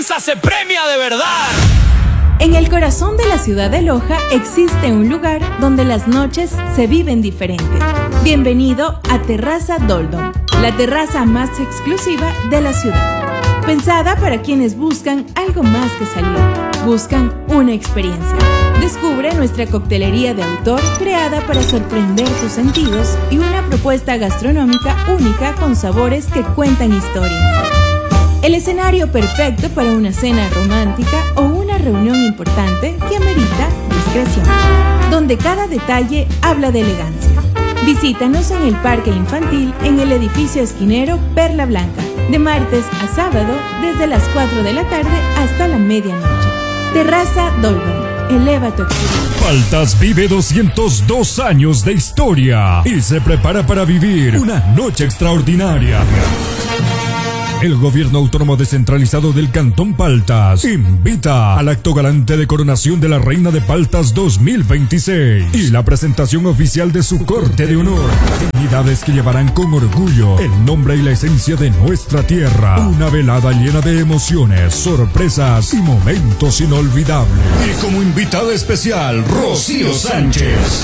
Se premia de verdad. En el corazón de la ciudad de Loja existe un lugar donde las noches se viven diferente. Bienvenido a Terraza Doldom, la terraza más exclusiva de la ciudad. Pensada para quienes buscan algo más que salir, buscan una experiencia. Descubre nuestra coctelería de autor creada para sorprender tus sentidos y una propuesta gastronómica única con sabores que cuentan historias. El escenario perfecto para una cena romántica o una reunión importante que amerita discreción, donde cada detalle habla de elegancia. Visítanos en el Parque Infantil en el edificio esquinero Perla Blanca, de martes a sábado desde las 4 de la tarde hasta la medianoche. Terraza Dolbon, eleva tu experiencia. Paltas vive 202 años de historia y se prepara para vivir una noche extraordinaria. El gobierno autónomo descentralizado del Cantón Paltas invita al acto galante de coronación de la Reina de Paltas 2026 y la presentación oficial de su corte de honor. Dignidades que llevarán con orgullo el nombre y la esencia de nuestra tierra. Una velada llena de emociones, sorpresas y momentos inolvidables. Y como invitada especial, Rocío Sánchez.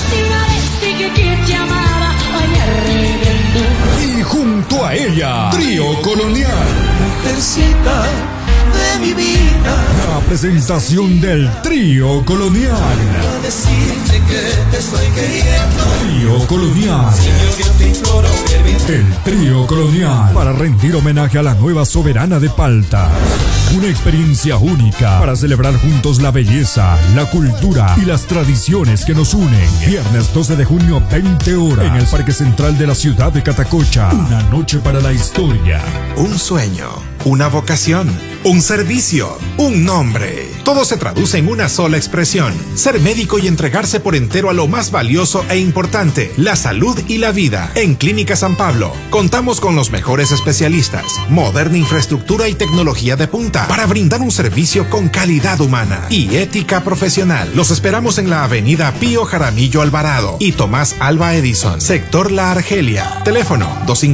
Y junto a ella, Trío Colonial. Mujercita de mi vida. La presentación del Trío Colonial. Quiero decirte que te estoy queriendo. Trío Colonial. El Trío Colonial. Para rendir homenaje a la nueva soberana de Paltas. Una experiencia única para celebrar juntos la belleza, la cultura y las tradiciones que nos unen. Viernes 12 de junio, 20 horas, en el Parque Central de la ciudad de Catacocha. Una noche para la historia. Un sueño, una vocación, un servicio, un nombre. Todo se traduce en una sola expresión: ser médico y entregarse por entero a lo más valioso e importante, la salud y la vida. En Clínica San Pablo contamos con los mejores especialistas, moderna infraestructura y tecnología de punta para brindar un servicio con calidad humana y ética profesional. Los esperamos en la avenida Pío Jaramillo Alvarado y Tomás Alba Edison, sector La Argelia. Teléfono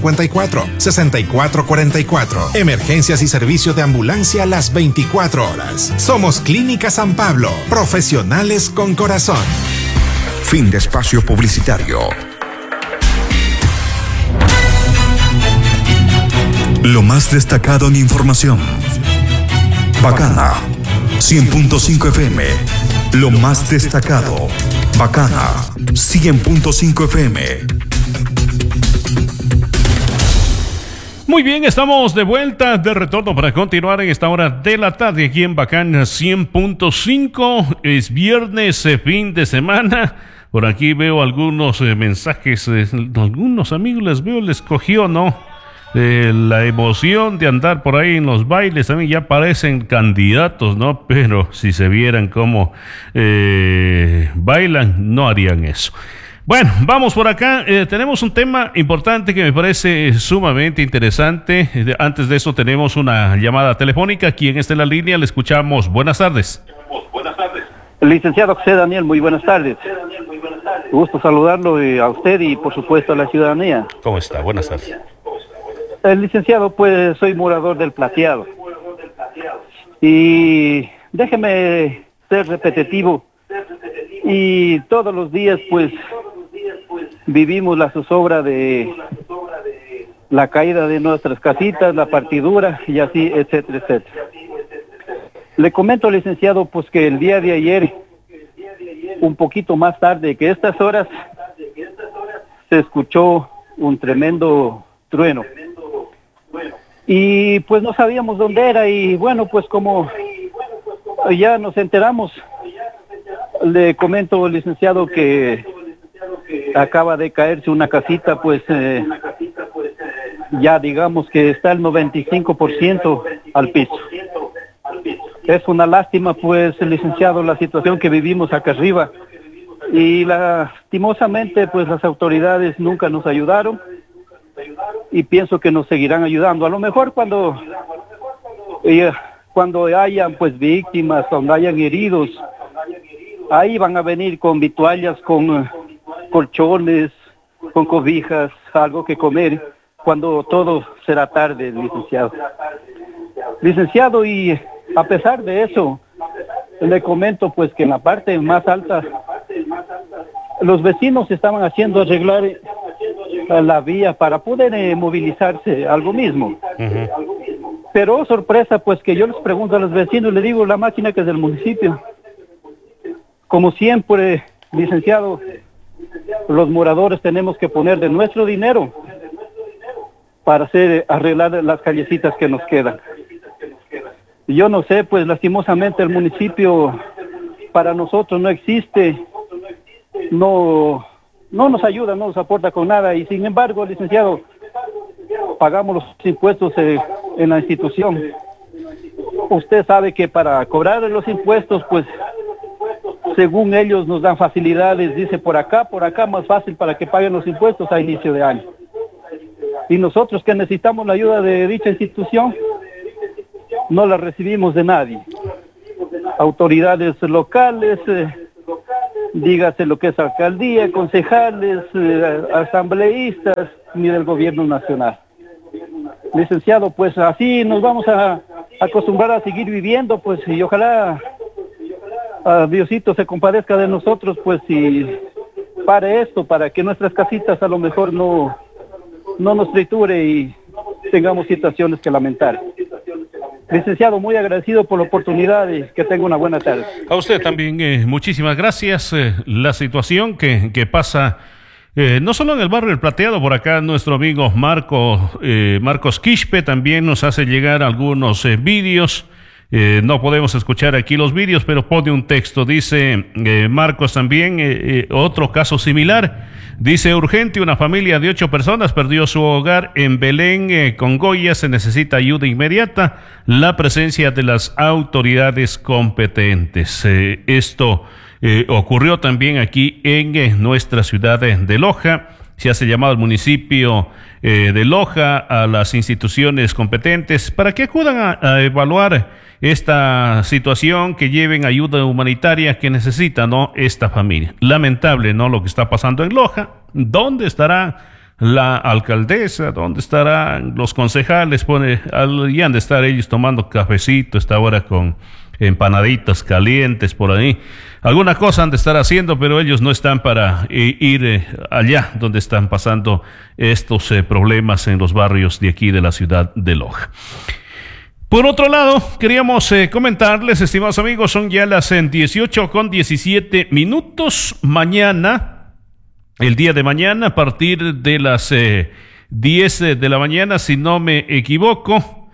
254-6444. Emergencias y servicio de ambulancia las 24 horas. Somos Clínica San Pablo, profesionales con corazón. Fin de espacio publicitario. Lo más destacado en información. Bacana 100.5 FM. Lo más destacado. Bacana 100.5 FM. Muy bien, estamos de vuelta, de retorno para continuar en esta hora de la tarde aquí en Bacana 100.5. Es viernes, fin de semana. Por aquí veo algunos mensajes, algunos amigos les cogió, ¿no? La emoción de andar por ahí en los bailes, también ya parecen candidatos, ¿no? Pero si se vieran cómo bailan, no harían eso. Bueno, vamos por acá. Tenemos un tema importante que me parece sumamente interesante. Antes de eso tenemos una llamada telefónica. ¿Quién está en la línea? Le escuchamos. Buenas tardes. Buenas tardes. El licenciado José Daniel, muy buenas tardes. Gusto saludarlo a usted y por supuesto a la ciudadanía. ¿Cómo está? Buenas tardes. El licenciado, pues soy morador del Plateado. Y déjeme ser repetitivo. Y todos los días, pues, vivimos la zozobra de la caída de nuestras casitas, la partidura y así, etcétera, etcétera. Le comento, licenciado, pues que el día de ayer, un poquito más tarde que estas horas, se escuchó un tremendo trueno. Y pues no sabíamos dónde era y bueno, pues como ya nos enteramos, le comento, licenciado, que acaba de caerse una casita, pues ya digamos que está el 95% al piso. Es una lástima, pues, licenciado, la situación que vivimos acá arriba. Y lastimosamente, pues, las autoridades nunca nos ayudaron. Y pienso que nos seguirán ayudando. A lo mejor cuando hayan, pues, víctimas, cuando hayan heridos, ahí van a venir con vituallas, con colchones, con cobijas, algo que comer, cuando todo será tarde, licenciado. Licenciado, y A pesar de eso, le comento pues que en la parte más alta los vecinos estaban haciendo arreglar la vía para poder movilizarse, algo mismo. Pero oh, sorpresa, pues que yo les pregunto a los vecinos, le digo, la máquina que es del municipio. Como siempre, licenciado, los moradores tenemos que poner de nuestro dinero para arreglar las callecitas que nos quedan. Yo no sé, pues lastimosamente el municipio para nosotros no existe, no nos ayuda, no nos aporta con nada, y sin embargo, licenciado, pagamos los impuestos en la institución. Usted sabe que para cobrar los impuestos, pues según ellos nos dan facilidades, dice por acá más fácil para que paguen los impuestos a inicio de año. Y nosotros que necesitamos la ayuda de dicha institución, no la recibimos de nadie. Autoridades locales, dígase lo que es alcaldía, concejales, asambleístas, ni del gobierno nacional. Licenciado, pues así nos vamos a acostumbrar a seguir viviendo, pues, y ojalá Diosito se compadezca de nosotros, pues, y pare esto, para que nuestras casitas a lo mejor no nos triture y tengamos situaciones que lamentar. Licenciado, muy agradecido por la oportunidad y que tenga una buena tarde. A usted también, muchísimas gracias. La situación que pasa, no solo en el barrio El Plateado, por acá nuestro amigo Marcos Quispe también nos hace llegar algunos vídeos. No podemos escuchar aquí los vídeos, pero pone un texto. Dice Marcos también, otro caso similar. Dice, urgente, una familia de 8 personas perdió su hogar en Belén, Congoya. Se necesita ayuda inmediata, la presencia de las autoridades competentes. Esto ocurrió también aquí en nuestra ciudad de Loja. Se hace llamado al municipio de Loja, a las instituciones competentes, para que acudan a evaluar esta situación, que lleven ayuda humanitaria que necesita, ¿no?, esta familia. Lamentable, ¿no?, lo que está pasando en Loja. ¿Dónde estará la alcaldesa? ¿Dónde estarán los concejales? Y han de estar ellos tomando cafecito esta hora con empanaditas calientes por ahí. Alguna cosa han de estar haciendo, pero ellos no están para ir allá donde están pasando estos problemas en los barrios de aquí de la ciudad de Loja. Por otro lado, queríamos comentarles, estimados amigos, son ya las 18:17. Mañana, el día de mañana, a partir de las 10 de la mañana, si no me equivoco,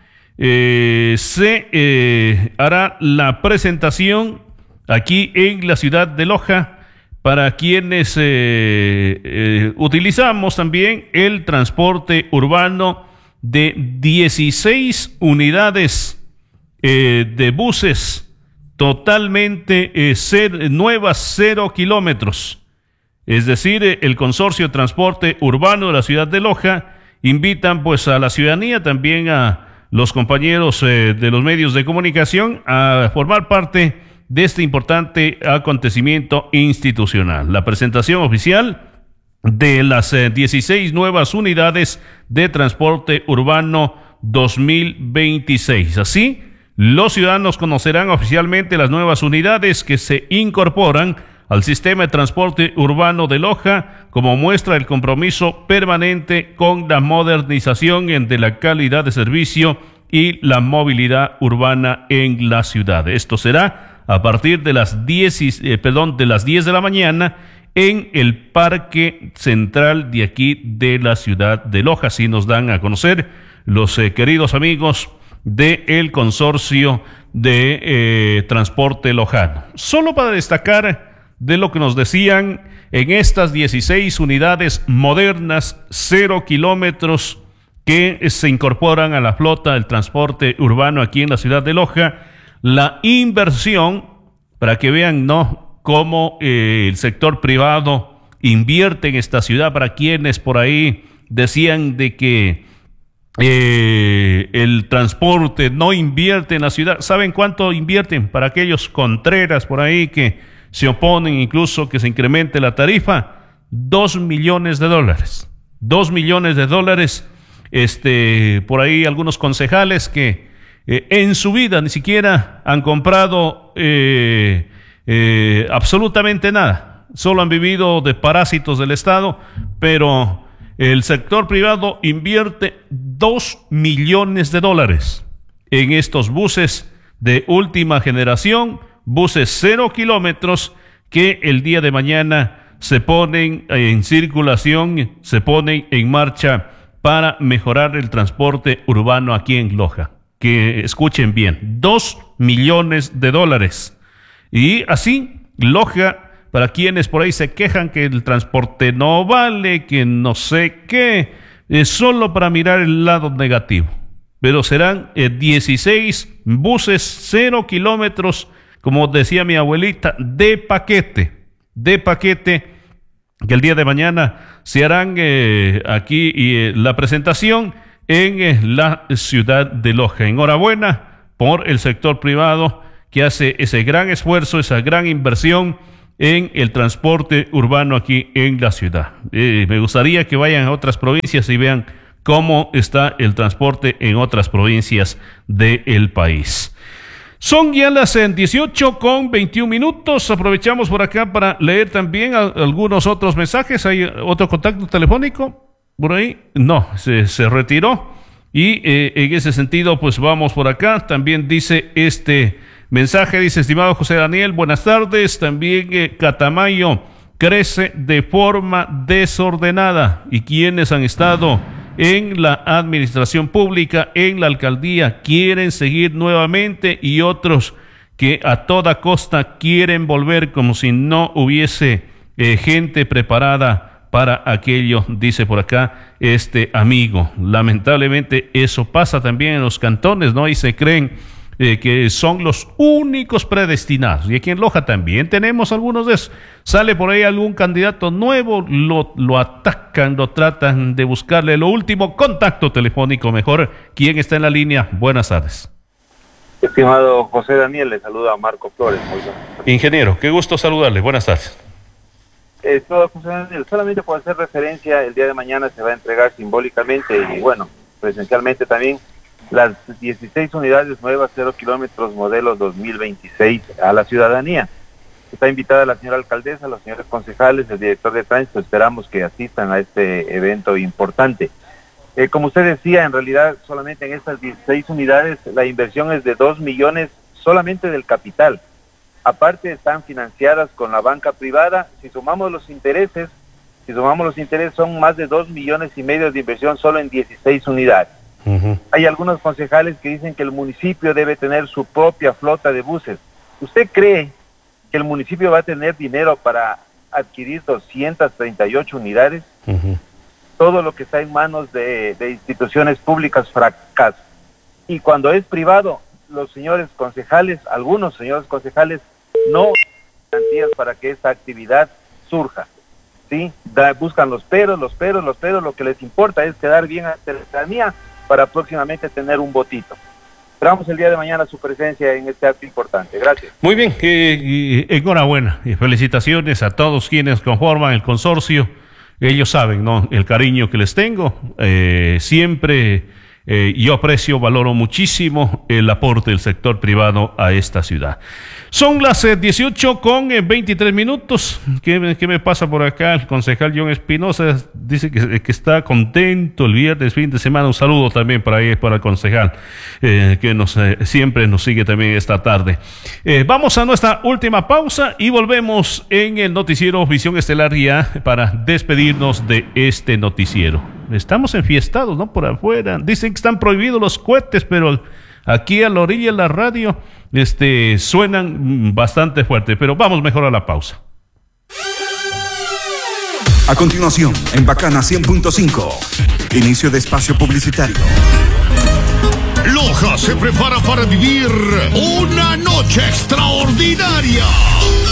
se hará la presentación aquí en la ciudad de Loja para quienes utilizamos también el transporte urbano de 16 unidades de buses totalmente nuevas, 0 kilómetros. Es decir, el Consorcio de Transporte Urbano de la ciudad de Loja invitan pues a la ciudadanía, también a los compañeros de los medios de comunicación, a formar parte de este importante acontecimiento institucional. La presentación oficial de las 16 nuevas unidades de transporte urbano 2026. Así, los ciudadanos conocerán oficialmente las nuevas unidades que se incorporan al sistema de transporte urbano de Loja, como muestra el compromiso permanente con la modernización de la calidad de servicio y la movilidad urbana en la ciudad. Esto será a partir de las 10 de la mañana en el Parque Central de aquí de la ciudad de Loja. Así nos dan a conocer los queridos amigos del Consorcio de Transporte Lojano. Solo para destacar de lo que nos decían, en estas 16 unidades modernas, 0 kilómetros, que se incorporan a la flota del transporte urbano aquí en la ciudad de Loja, la inversión, para que vean, ¿no?, cómo el sector privado invierte en esta ciudad. Para quienes por ahí decían de que el transporte no invierte en la ciudad, ¿saben cuánto invierten? Para aquellos contreras por ahí que se oponen incluso que se incremente la tarifa, $2 millones. $2 millones. Por ahí algunos concejales que en su vida ni siquiera han comprado absolutamente nada. Solo han vivido de parásitos del Estado, pero el sector privado invierte $2 millones en estos buses de última generación, buses 0 kilómetros que el día de mañana se ponen en circulación, se ponen en marcha para mejorar el transporte urbano aquí en Loja. Que escuchen bien, $2 millones. Y así, Loja, para quienes por ahí se quejan que el transporte no vale, que no sé qué, es solo para mirar el lado negativo. Pero serán 16 buses 0 kilómetros, como decía mi abuelita, de paquete, que el día de mañana se harán aquí la presentación en la ciudad de Loja. Enhorabuena por el sector privado que hace ese gran esfuerzo, esa gran inversión en el transporte urbano aquí en la ciudad. Me gustaría que vayan a otras provincias y vean cómo está el transporte en otras provincias del país. Son ya las 18:21. Aprovechamos por acá para leer también algunos otros mensajes. ¿Hay otro contacto telefónico por ahí? No, se retiró. Y en ese sentido, pues vamos por acá. También dice este mensaje, dice: estimado José Daniel, buenas tardes. También Catamayo crece de forma desordenada. Y quienes han estado en la administración pública, en la alcaldía, quieren seguir nuevamente, y otros que a toda costa quieren volver como si no hubiese gente preparada para aquello, dice por acá este amigo. Lamentablemente eso pasa también en los cantones, ¿no? Y se creen que son los únicos predestinados. Y aquí en Loja también tenemos algunos de esos. Sale por ahí algún candidato nuevo, lo atacan, lo tratan de buscarle lo último. Contacto telefónico mejor. ¿Quién está en la línea? Buenas tardes. Estimado José Daniel, le saluda a Marco Flores. Ingeniero, qué gusto saludarle. Buenas tardes. Estimado José Daniel, solamente por hacer referencia, el día de mañana se va a entregar simbólicamente y bueno, presencialmente también, las 16 unidades nuevas 0 kilómetros modelo 2026 a la ciudadanía. Está invitada la señora alcaldesa, los señores concejales, el director de tránsito. Esperamos que asistan a este evento importante. Como usted decía, en realidad solamente en estas 16 unidades la inversión es de 2 millones solamente del capital. Aparte están financiadas con la banca privada. Si sumamos los intereses son más de 2,5 millones de inversión solo en 16 unidades. Hay algunos concejales que dicen que el municipio debe tener su propia flota de buses. ¿Usted cree que el municipio va a tener dinero para adquirir 238 unidades? Todo lo que está en manos de instituciones públicas fracasa. Y cuando es privado, los señores concejales, algunos señores concejales, no garantías para que esta actividad surja. ¿Sí? Buscan los peros, lo que les importa es quedar bien ante la ciudadanía para próximamente tener un votito. Esperamos el día de mañana su presencia en este acto importante. Gracias. Muy bien, enhorabuena y felicitaciones a todos quienes conforman el consorcio. Ellos saben, ¿no?, el cariño que les tengo. Siempre yo aprecio, valoro muchísimo el aporte del sector privado a esta ciudad. Son las 18:23. ¿Qué me pasa por acá? El concejal John Espinosa dice que está contento el viernes, fin de semana. Un saludo también para el concejal que siempre nos sigue también esta tarde. Vamos a nuestra última pausa y volvemos en el noticiero Visión Estelar ya para despedirnos de este noticiero. Estamos enfiestados, ¿no? Por afuera. Dicen que están prohibidos los cohetes, pero aquí a la orilla de la radio suenan bastante fuerte. Pero vamos mejor a la pausa. A continuación, en Bacana 100.5, inicio de espacio publicitario. Loja se prepara para vivir una noche extraordinaria.